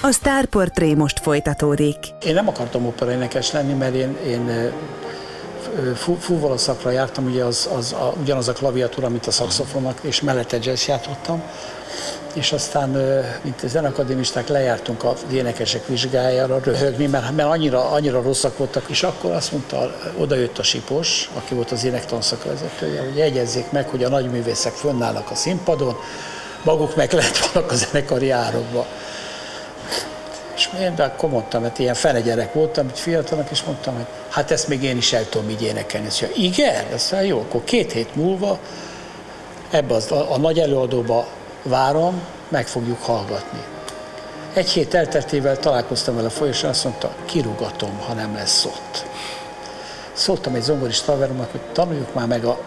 A sztárportré most folytatódik. Én nem akartam operaénekes lenni, mert én fúvola szakra jártam, ugye ugyanaz a klaviatúra, mint a szaxofonnak, és mellette jazz játszottam. És aztán, mint zeneakadémisták, lejártunk az énekesek vizsgájára röhögni, mert annyira rosszak voltak, és akkor azt mondta, odajött a Sipos, aki volt az énektanszakvezetője, hogy jegyezzék meg, hogy a nagyművészek fönnállnak a színpadon, maguk meg lett vannak a zenekari árokba. És én akkor mondtam, mert ilyen fene gyerek voltam, így fiatalnak, és mondtam, hogy hát ezt még én is el tudom így énekelni. És mondja, igen? Azt mondja, jó, akkor 2 hét múlva ebbe a nagy előadóba várom, meg fogjuk hallgatni. 1 hét elteltével találkoztam vele folyosón, azt mondta, kirúgatom, ha nem lesz ott. Szóltam egy zongorista haveromnak, hogy tanuljuk már meg a